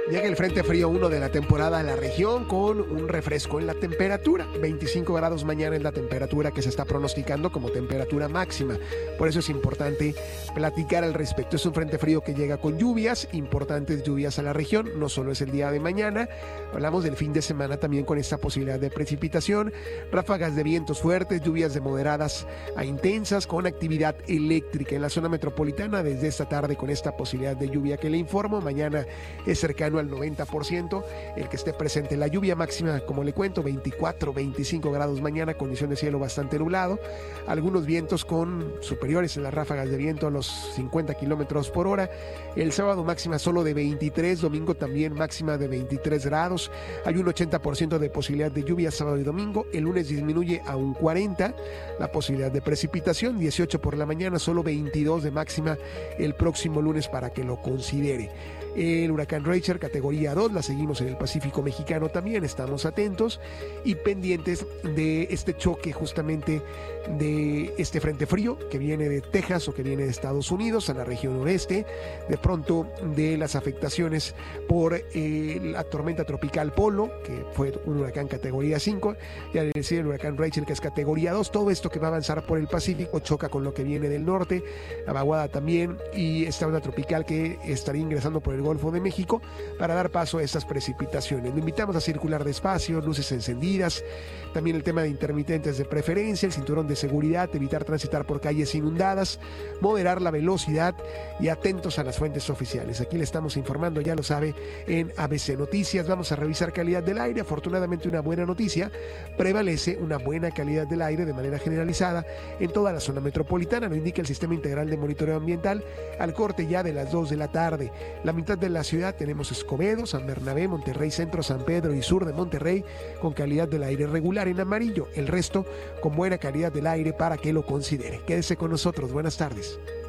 Llega el Frente Frío 1 de la temporada a la región con un refresco en la temperatura. 25 grados mañana es la temperatura que se está pronosticando como temperatura máxima. Por eso es importante platicar al respecto. Es un Frente Frío que llega con lluvias, importantes lluvias a la región. No solo es el día de mañana, hablamos del fin de semana también con esta posibilidad de precipitación, ráfagas de vientos fuertes, lluvias de moderadas a intensas con actividad eléctrica en la zona metropolitana desde esta tarde con esta posibilidad de lluvia que le informo. Mañana es cercano al 90% el que esté presente. La lluvia máxima, como le cuento, 24, 25 grados mañana, condición de cielo bastante nublado, algunos vientos con superiores en las ráfagas de viento a los 50 kilómetros por hora. El sábado máxima solo de 23, domingo también máxima de 23 grados. Hay un 80% de posibilidad de lluvia sábado y domingo. El lunes disminuye a un 40 la posibilidad de precipitación, 18 por la mañana, solo 22 de máxima el próximo lunes para que lo considere. El huracán Rachel, categoría 2, la seguimos en el Pacífico mexicano también, estamos atentos y pendientes de este choque justamente de este frente frío que viene de Texas o que viene de Estados Unidos a la región noreste, de pronto de las afectaciones por la tormenta tropical Polo, que fue un huracán categoría 5, y al decir el huracán Rachel, que es categoría 2, todo esto que va a avanzar por el Pacífico choca con lo que viene del norte, la vaguada también, y esta onda tropical que estaría ingresando por el Golfo de México para dar paso a estas precipitaciones. Lo invitamos a circular despacio, luces encendidas, también el tema de intermitentes de preferencia, el cinturón de seguridad, evitar transitar por calles inundadas, moderar la velocidad y atentos a las fuentes oficiales. Aquí le estamos informando, ya lo sabe, en ABC Noticias. Vamos a revisar calidad del aire. Afortunadamente una buena noticia, prevalece una buena calidad del aire de manera generalizada en toda la zona metropolitana, lo indica el Sistema Integral de Monitoreo Ambiental al corte ya de las 2 de la tarde. La mitad de la ciudad tenemos Escobedo, San Bernabé, Monterrey Centro, San Pedro y sur de Monterrey con calidad del aire regular en amarillo, el resto con buena calidad del aire para que lo considere. Quédese con nosotros, buenas tardes.